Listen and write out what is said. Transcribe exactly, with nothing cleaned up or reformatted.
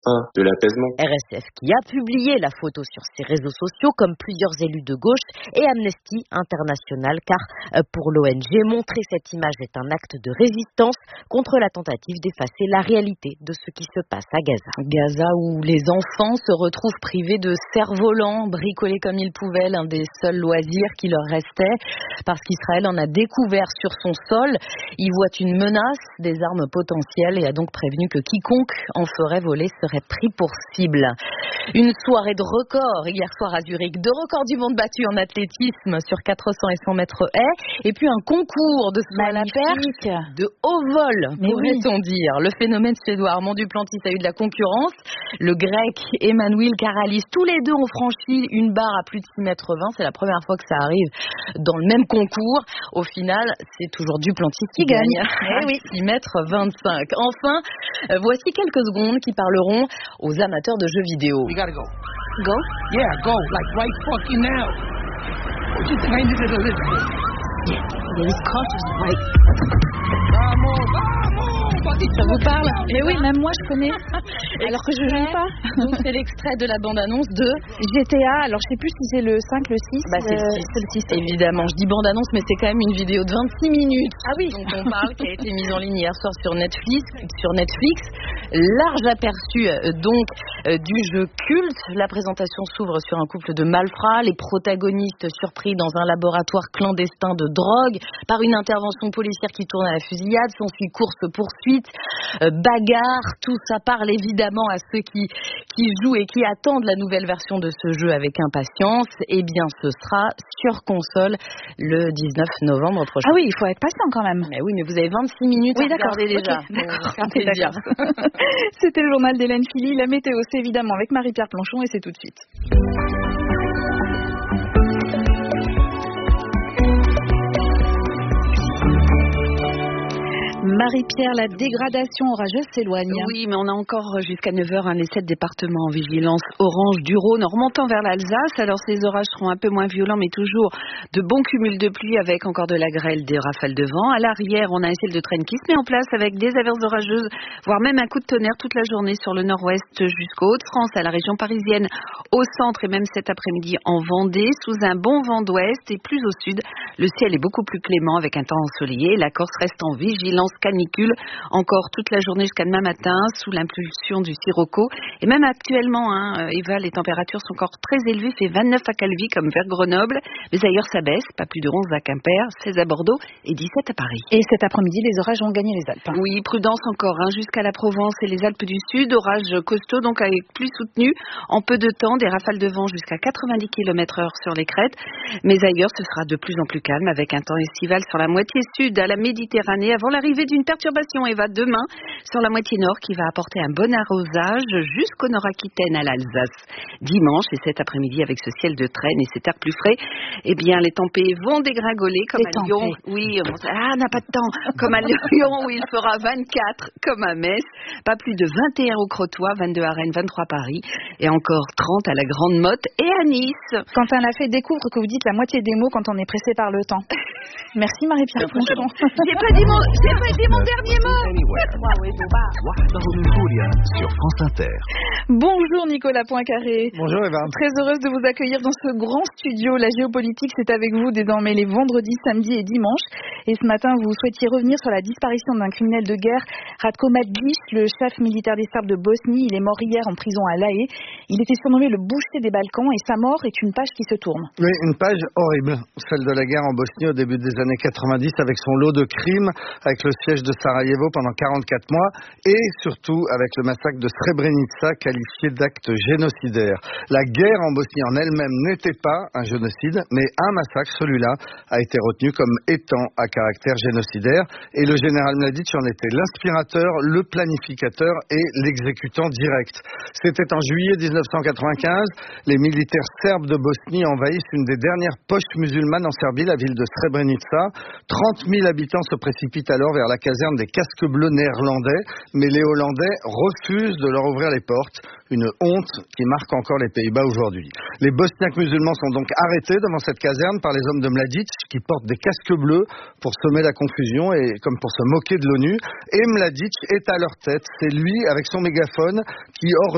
un de l'apaisement. R S F qui a publié la photo sur ses réseaux sociaux comme plusieurs élus de gauche et Amnesty International car pour l'O N G, montrer cette image est un acte de résistance contre la tentative d'effacer la réalité de ce qui se passe à Gaza. Gaza où les enfants se retrouvent privés de cerfs-volants, bricolés comme ils pouvaient, l'un des seuls loisirs qui leur restait, parce qu'Israël en a découvert sur son sol. Il voit une menace, des armes potentielles et a donc prévenu que quiconque en ferait voler serait pris pour cible. Une soirée de record hier soir à Zurich, deux records du monde battus en athlétisme sur quatre cents et cent mètres haies, et puis un concours de saut à la perche de haut vol, pourrait-on oui. dire. Le phénomène suédois Armand Duplantis a eu de la concurrence. Le grec Emmanuel Karalis, tous les deux ont franchi une barre à plus de six mètres vingt. C'est la première fois que ça arrive dans le même concours. Au final, c'est toujours Duplantis qui, qui gagne. Eh oui. six mètres vingt-cinq. Enfin, euh, voici quelques secondes qui parleront aux amateurs de jeux vidéo. We gotta go. Go? Yeah, go. Like right fucking now. What you think I need to do this? Yeah, there is conscious right. Vamos, vamos. Ça vous parle? Mais oui, même moi je connais. Alors que je joue pas. Donc c'est l'extrait de la bande-annonce de G T A. Alors je sais plus si c'est le cinq, le six. Bah c'est, euh, c'est le six. Évidemment, je dis bande-annonce, mais c'est quand même une vidéo de vingt-six minutes. Ah oui. Dont on parle, qui a été mise en ligne hier soir sur Netflix. Sur Netflix, large aperçu euh, donc euh, du jeu culte. La présentation s'ouvre sur un couple de malfrats, les protagonistes surpris dans un laboratoire clandestin de drogue par une intervention policière qui tourne à la fusillade. S'ensuit course poursuite, euh, bagarre. Tout ça parle évidemment à ceux qui qui jouent et qui attendent la nouvelle version de ce jeu avec impatience. Eh bien, ce sera sur console le dix-neuf novembre prochain. Ah oui, il faut être patient quand même. Mais oui, mais vous avez vingt-six minutes oui, à regarder d'accord. déjà. Okay. D'accord. Donc, c'est bien. C'était le journal d'Hélène Philly. La météo, c'est évidemment avec Marie-Pierre Planchon et c'est tout de suite. Marie-Pierre, la dégradation orageuse s'éloigne. Oui, mais on a encore jusqu'à neuf heures hein, les sept départements en vigilance orange du Rhône en remontant vers l'Alsace. Alors ces orages seront un peu moins violents, mais toujours de bons cumuls de pluie avec encore de la grêle, des rafales de vent. À l'arrière, on a un ciel de traîne qui se met en place avec des averses orageuses, voire même un coup de tonnerre toute la journée sur le nord-ouest jusqu'au Hauts-de-France, à la région parisienne, au centre et même cet après-midi en Vendée, sous un bon vent d'ouest et plus au sud. Le ciel est beaucoup plus clément avec un temps ensoleillé. La Corse reste en vigilance canicule encore toute la journée jusqu'à demain matin sous l'impulsion du sirocco. Et même actuellement, hein, Eva, les températures sont encore très élevées. Il fait vingt-neuf à Calvi comme vers Grenoble. Mais ailleurs, ça baisse. Pas plus de onze à Quimper, seize à Bordeaux et dix-sept à Paris. Et cet après-midi, les orages vont gagner les Alpes. Hein. Oui, prudence encore hein, jusqu'à la Provence et les Alpes du Sud. Orages costauds, donc avec plus soutenus. En peu de temps, des rafales de vent jusqu'à quatre-vingt-dix kilomètres heure sur les crêtes. Mais ailleurs, ce sera de plus en plus calme avec un temps estival sur la moitié sud à la Méditerranée avant l'arrivée d'une perturbation Eva demain sur la moitié nord qui va apporter un bon arrosage jusqu'au Nord-Aquitaine à l'Alsace. Dimanche et cet après-midi avec ce ciel de traîne et cet air plus frais, eh bien les tempêtes vont dégringoler comme à Lyon. Oui, on ah, n'a pas de temps. Comme à Lyon où il fera vingt-quatre comme à Metz, pas plus de vingt et un au Crotoy, vingt-deux à Rennes, vingt-trois à Paris et encore trente à la Grande Motte et à Nice. Quentin Lafay découvre que vous dites la moitié des mots quand on est pressé par le temps. Merci Marie-Pierre Planchon. J'ai pas dit mon, j'ai pas dit mon dernier mot. Sur France Inter. Bonjour Nicolas Poincaré. Bonjour Eva. Très heureuse de vous accueillir dans ce grand studio. La géopolitique, c'est avec vous désormais les vendredis, samedis et dimanches. Et ce matin, vous souhaitiez revenir sur la disparition d'un criminel de guerre, Ratko Mladic, le chef militaire des Serbes de Bosnie. Il est mort hier en prison à La Haye. Il était surnommé le boucher des Balkans et sa mort est une page qui se tourne. Oui, une page horrible, celle de la guerre en Bosnie au début des années quatre-vingt-dix avec son lot de crimes, avec le siège de Sarajevo pendant quarante-quatre mois et surtout avec le massacre de Srebrenica qualifié d'acte génocidaire. La guerre en Bosnie en elle-même n'était pas un génocide, mais un massacre, celui-là, a été retenu comme étant à caractère génocidaire et le général Mladic en était l'inspirateur, le planificateur et l'exécutant direct. C'était en juillet dix-neuf cent quatre-vingt-quinze, les militaires serbes de Bosnie envahissent une des dernières poches musulmanes en Serbie, la ville de Srebrenica. trente mille habitants se précipitent alors vers la caserne des casques bleus néerlandais, mais les Hollandais refusent de leur ouvrir les portes. Une honte qui marque encore les Pays-Bas aujourd'hui. Les Bosniaques musulmans sont donc arrêtés devant cette caserne par les hommes de Mladic qui portent des casques bleus pour semer la confusion et comme pour se moquer de l'ONU. Et Mladic est à leur tête. C'est lui, avec son mégaphone, qui ordonne